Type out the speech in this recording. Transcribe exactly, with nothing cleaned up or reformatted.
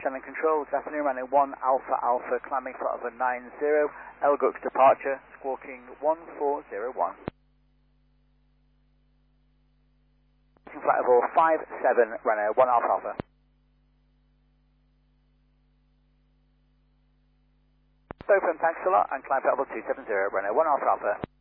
Channel control, this afternoon running one Alpha Alpha, climbing for over nine zero, Elgooks departure, squawking one four zero one. Flight level five seven, runner one Alpha Alpha. Open, thanks a lot, and climb for level two seven zero, runner one Alpha Alpha.